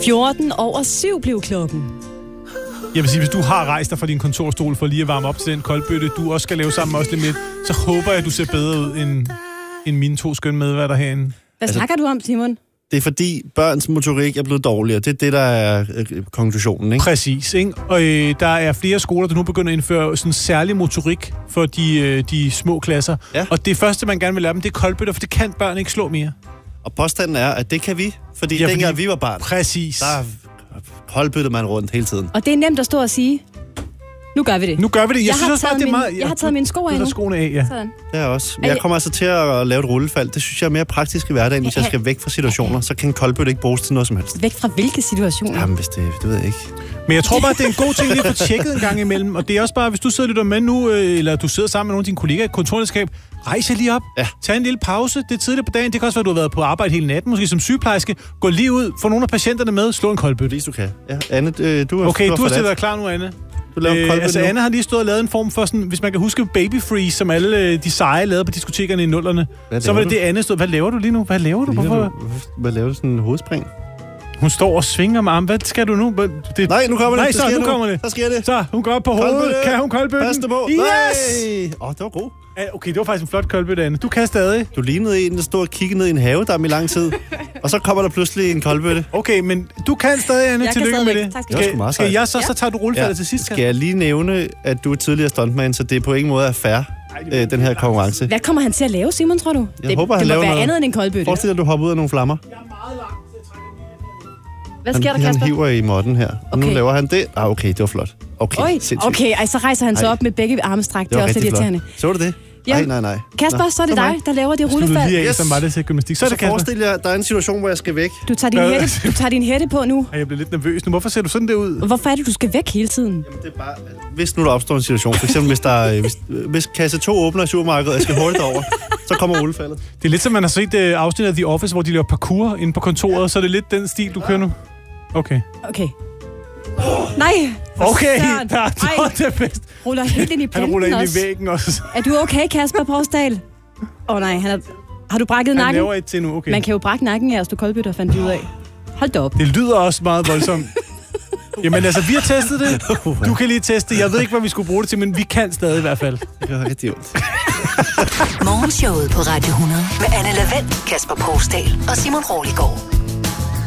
7:14 blev klokken. Jeg vil sige, hvis du har rejst dig fra din kontorstol for lige at varme op til den koldbøtte, du også skal lave sammen med os lidt mere, så håber jeg, at du ser bedre ud end mine 2 skønne medværter herinde. Hvad snakker du om, Simon? Det er fordi, børns motorik er blevet dårligere. Det er det, der er konklusionen, ikke? Præcis, ikke? Og der er flere skoler, der nu begynder at indføre sådan særlig motorik for de små klasser. Ja. Og det første, man gerne vil lære dem, det er koldbøtter, for det kan børn ikke slå mere. Og påstanden er, at det kan vi, fordi dengang vi var barn, præcis. Der koldbøttede man rundt hele tiden. Og det er nemt at stå og sige, nu gør vi det. Nu gør vi det. Jeg synes også, det er meget... Jeg har taget mine sko af nu. Skoene af, ja. Sådan. Det er også. Jeg kommer altså til at lave et rullefald. Det synes jeg er mere praktisk i hverdagen, hvis jeg skal væk fra situationer. Så kan en koldbøtte ikke bruges til noget som helst. Væk fra hvilke situationer? Jamen, hvis det ved jeg ikke. Men jeg tror bare, at det er en god ting lige at få tjekket en gang imellem. Og det er også bare, hvis du sidder lidt med nu, eller du sidder sammen med nogle af dine kollegaer i et kontorlandskab, rejs jer lige op. Ja. Tag en lille pause. Det er tidligt på dagen. Det kan også være, at du har været på arbejde hele natten, måske som sygeplejerske. Gå lige ud, få nogle af patienterne med, slå en koldbøtte. Hvis du kan. Ja, Anne, du har stillet dig klar nu, Anne. Anne har lige stået og lavet en form for sådan, hvis man kan huske Baby Freeze, som alle de seje lavede på diskotekerne i 00'erne. Så var det Anne stod. Hvad laver du lige nu? Hvad laver du? Hvad laver du? Sådan en hovedspring? Hun står og svinger med armen. Hvad skal du nu? Nej, nu kommer det. Nu kommer det. Så sker det. Så, hun går op på hovedet. Kan hun koldbøtten? Pas på. Yes! Det var god. Okay, det var faktisk en flot koldbøtte, Anne. Du kan stadig. Du lignede en, der stod og kiggede ned i en havedam i lang tid. Og så kommer der pludselig en koldbøtte. Okay, men du kan stadig, Anne. Tillykke med det. Skal jeg så tager du rullefaldet til sidst? Skal jeg lige nævne, at du er tidligere stuntman, så det på ingen måde er fair, den her konkurrence. Hvad kommer han til at lave, Simon, tror du? Jeg håber, han laver noget. Det må være andet end en koldbøtte. Forestil dig, at du hopper ud af nogle flammer. Jeg er meget langt. Hvad sker der, Kasper? Han hiver i modden her. Og nu laver han det. Okay, det var flot. Okay, så rejser han så op med begge arme strakt. Det er også lidt irriterende. Så du det? Ja. Nej. Kasper, så er det dig, der laver det rullefald. Så forestil jer, der er en situation, hvor jeg skal væk. Du tager din hætte på nu. Jeg bliver lidt nervøs nu. Hvorfor ser du sådan der ud? Hvorfor er det, du skal væk hele tiden? Jamen, det er bare... Hvis nu der opstår en situation, for eksempel hvis kasse 2 åbner i supermarkedet, og jeg skal hurtigt over, så kommer rullefaldet. Det er lidt som man har set afsnit af The Office, hvor de laver parkour inde på kontoret, så er det lidt den stil, du kører nu. Okay. Nej! Okay, der er det bedst. Ruller helt ind i planten. Han ruller ind i væggen også. Er du okay, Kasper Porsdal? Nej, har du brækket nakken? Han laver et til nu, okay. Man kan jo brække nakken af, hvis du koldbøtter, fandt ud af. Hold da op. Det lyder også meget voldsomt. Jamen altså, vi har testet det. Du kan lige teste. Jeg ved ikke, hvad vi skulle bruge det til, men vi kan stadig i hvert fald. Det gør rigtig ondt. Morgenshowet på Radio 100 med Anne Lavend, Kasper Porsdal og Simon Roliggaard.